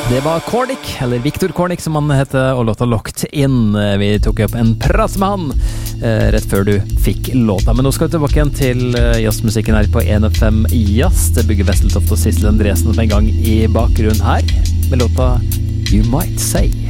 Det var Cornick, eller Victor Cornick som han heter, og låta Locked In. Vi tok opp en prat med han rett før du fikk låta. Men nå skal vi tilbake igjen til jazzmusikken her på 1FM Jazz. Det bygger Vesseltoft og Sissel Andresen som en gang i bakgrunnen her, med låta You Might Say.